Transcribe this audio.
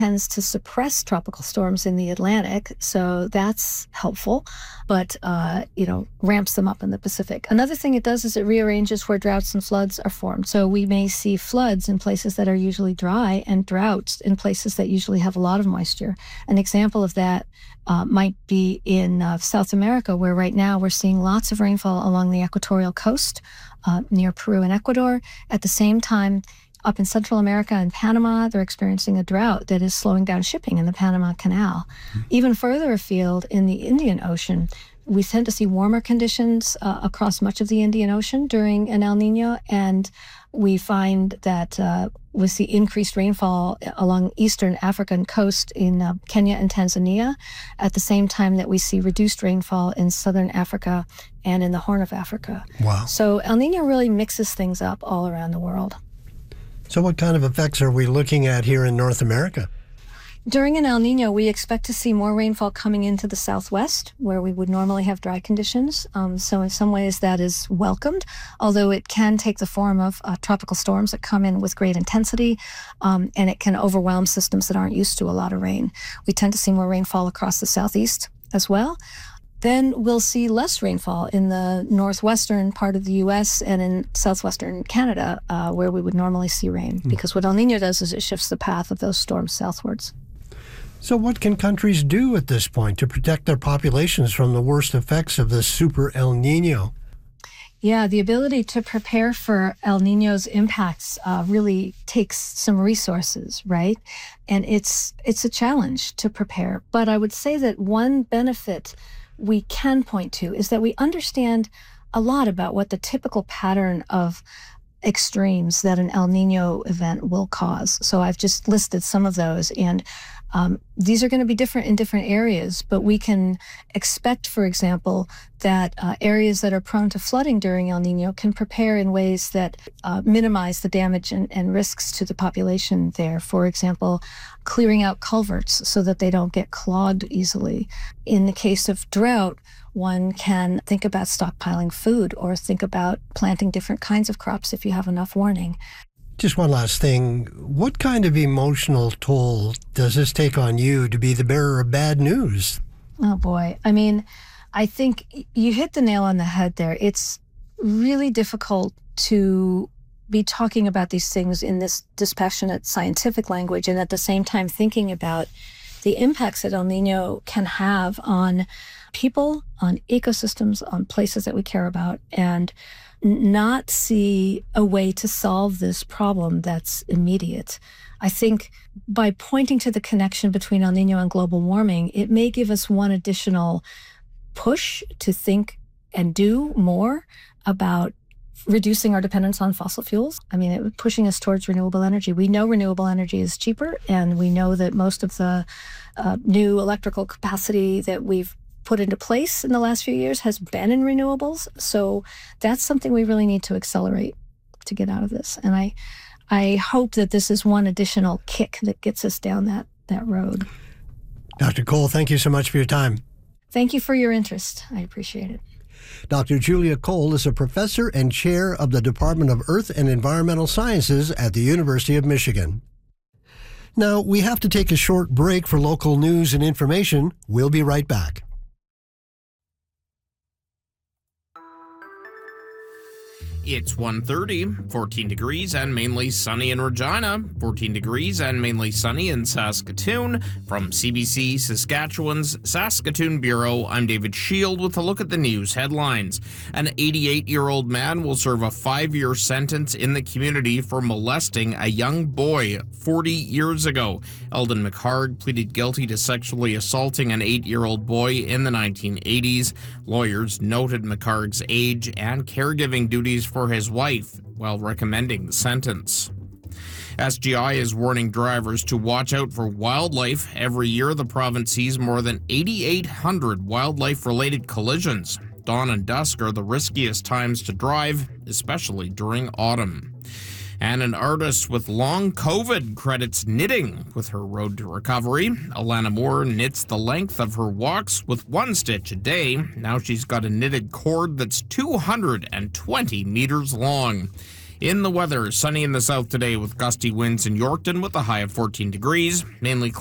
tends to suppress tropical storms in the Atlantic, so that's helpful, but, ramps them up in the Pacific. Another thing it does is it rearranges where droughts and floods are formed. So we may see floods in places that are usually dry and droughts in places that usually have a lot of moisture. An example of that might be in South America, where right now we're seeing lots of rainfall along the equatorial coast near Peru and Ecuador. At the same time, up in Central America and Panama, they're experiencing a drought that is slowing down shipping in the Panama Canal. Even further afield in the Indian Ocean, we tend to see warmer conditions across much of the Indian Ocean during an El Nino, and we find that with the increased rainfall along eastern African coast in Kenya and Tanzania, at the same time that we see reduced rainfall in southern Africa and in the Horn of Africa. Wow. So El Nino really mixes things up all around the world. So what kind of effects are we looking at here in North America? During an El Nino, we expect to see more rainfall coming into the southwest, where we would normally have dry conditions. So in some ways that is welcomed, although it can take the form of tropical storms that come in with great intensity, and it can overwhelm systems that aren't used to a lot of rain. We tend to see more rainfall across the southeast as well. Then we'll see less rainfall in the northwestern part of the U.S. and in southwestern Canada, where we would normally see rain, because what El Nino does is it shifts the path of those storms southwards. So what can countries do at this point to protect their populations from the worst effects of this super El Nino? Yeah, the ability to prepare for El Nino's impacts really takes some resources, right? And it's a challenge to prepare. But I would say that one benefit we can point to is that we understand a lot about what the typical pattern of extremes that an El Nino event will cause. So I've just listed some of those, and these are going to be different in different areas, but we can expect, for example, that areas that are prone to flooding during El Nino can prepare in ways that minimize the damage and risks to the population there. For example, clearing out culverts so that they don't get clogged easily. In the case of drought, one can think about stockpiling food or think about planting different kinds of crops if you have enough warning. Just one last thing. What kind of emotional toll does this take on you to be the bearer of bad news? Oh, boy. I mean, I think you hit the nail on the head there. It's really difficult to be talking about these things in this dispassionate scientific language and at the same time thinking about the impacts that El Nino can have on people, on ecosystems, on places that we care about, and not see a way to solve this problem that's immediate. I think by pointing to the connection between El Nino and global warming, it may give us one additional push to think and do more about reducing our dependence on fossil fuels. I mean, pushing us towards renewable energy. We know renewable energy is cheaper, and we know that most of the new electrical capacity that we've put into place in the last few years has been in renewables. So that's something we really need to accelerate to get out of this. And I hope that this is one additional kick that gets us down that road. Dr. Cole, thank you so much for your time. Thank you for your interest. I appreciate it. Dr. Julia Cole is a professor and chair of the Department of Earth and Environmental Sciences at the University of Michigan. Now, we have to take a short break for local news and information. We'll be right back. It's 1:30, 14 degrees and mainly sunny in Regina, 14 degrees and mainly sunny in Saskatoon. From CBC Saskatchewan's Saskatoon Bureau, I'm David Shield with a look at the news headlines. An 88-year-old man will serve a 5-year sentence in the community for molesting a young boy 40 years ago. Eldon McHarg pleaded guilty to sexually assaulting an 8-year-old boy in the 1980s. Lawyers noted McHarg's age and caregiving duties for his wife while recommending the sentence. SGI is warning drivers to watch out for wildlife. Every year, the province sees more than 8,800 wildlife-related collisions. Dawn and dusk are the riskiest times to drive, especially during autumn. And an artist with long COVID credits knitting with her road to recovery. Alana Moore knits the length of her walks with 1 stitch a day. Now she's got a knitted cord that's 220 meters long. In the weather, sunny in the south today with gusty winds in Yorkton with a high of 14 degrees, mainly